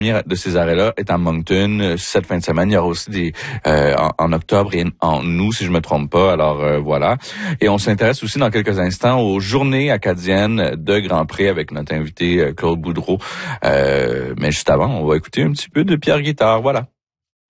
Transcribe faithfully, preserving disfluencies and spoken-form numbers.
de ces arrêts-là est à Moncton cette fin de semaine. Il y aura aussi des euh, en, en octobre et en août, si je me trompe pas. Alors euh, voilà. Et on s'intéresse aussi dans quelques instants aux journées acadiennes de Grand Prix avec notre invité Claude Boudreau. Euh, mais juste avant, on va écouter un petit peu de Pierre Guitare. Voilà.